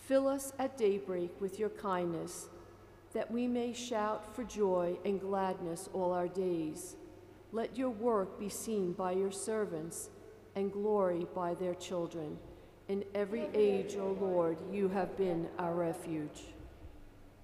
Fill us at daybreak with your kindness, that we may shout for joy and gladness all our days. Let your work be seen by your servants, and glory by their children. In every age, O Lord, you have been our refuge.